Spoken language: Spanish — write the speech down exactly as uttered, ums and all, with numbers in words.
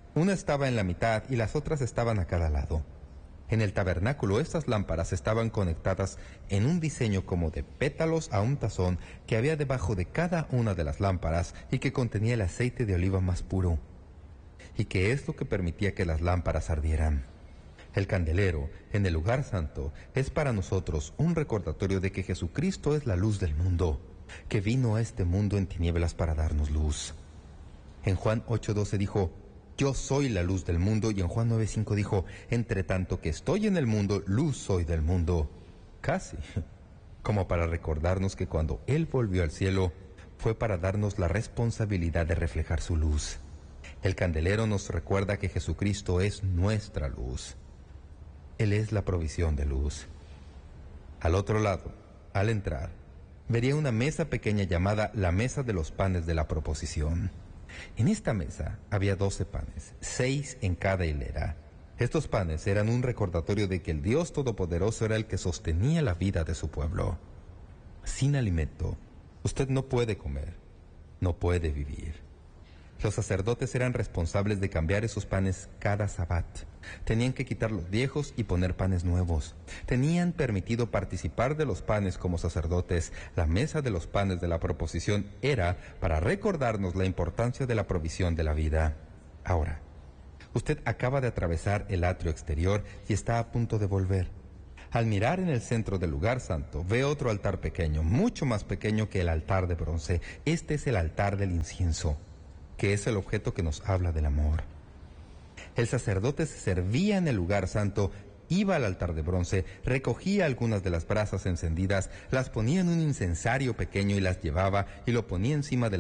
Una estaba en la mitad y las otras estaban a cada lado. En el tabernáculo estas lámparas estaban conectadas en un diseño como de pétalos a un tazón que había debajo de cada una de las lámparas y que contenía el aceite de oliva más puro, y que es lo que permitía que las lámparas ardieran. El candelero en el lugar santo es para nosotros un recordatorio de que Jesucristo es la luz del mundo, que vino a este mundo en tinieblas para darnos luz. En Juan ocho doce dijo: yo soy la luz del mundo, y en Juan nueve cinco dijo: entre tanto que estoy en el mundo, luz soy del mundo. Casi como para recordarnos que cuando Él volvió al cielo fue para darnos la responsabilidad de reflejar su luz. El candelero nos recuerda que Jesucristo es nuestra luz. Él es la provisión de luz. Al otro lado, al entrar, vería una mesa pequeña llamada la mesa de los panes de la proposición. En esta mesa había doce panes, seis en cada hilera. Estos panes eran un recordatorio de que el Dios Todopoderoso era el que sostenía la vida de su pueblo. Sin alimento, usted no puede comer, no puede vivir. Los sacerdotes eran responsables de cambiar esos panes cada sabbat. Tenían que quitar los viejos y poner panes nuevos. Tenían permitido participar de los panes como sacerdotes. La mesa de los panes de la proposición era para recordarnos la importancia de la provisión de la vida. Ahora, usted acaba de atravesar el atrio exterior y está a punto de volver. Al mirar en el centro del lugar santo, ve otro altar pequeño, mucho más pequeño que el altar de bronce. Este es el altar del incienso, que es el objeto que nos habla del amor. El sacerdote se servía en el lugar santo, iba al altar de bronce, recogía algunas de las brasas encendidas, las ponía en un incensario pequeño y las llevaba y lo ponía encima de